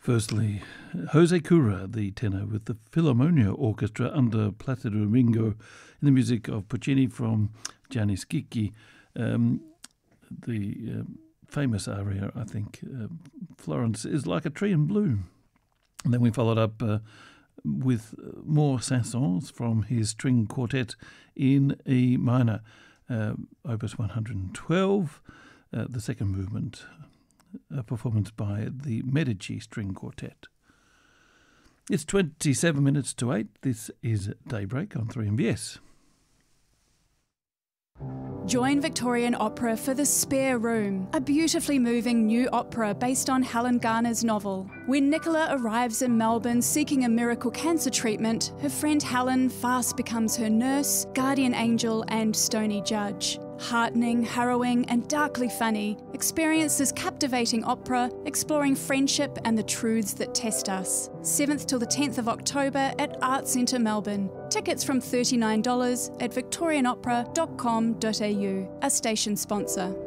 Firstly, Jose Cura, the tenor, with the Philharmonia Orchestra under Placido Domingo, in the music of Puccini from Gianni Schicchi, the famous aria, I think, Florence is like a tree in bloom. And then we followed up with more Saint-Saëns from his string quartet in E minor, Opus 112, the second movement, a performance by the Medici String Quartet. It's 27 minutes to 8. This is Daybreak on 3MBS. Join Victorian Opera for The Spare Room, a beautifully moving new opera based on Helen Garner's novel. When Nicola arrives in Melbourne seeking a miracle cancer treatment, her friend Helen fast becomes her nurse, guardian angel and stony judge. Heartening, harrowing and darkly funny, experience this captivating opera exploring friendship and the truths that test us. 7th till the 10th of October at Arts Centre Melbourne. Tickets from $39 at victorianopera.com.au, a station sponsor.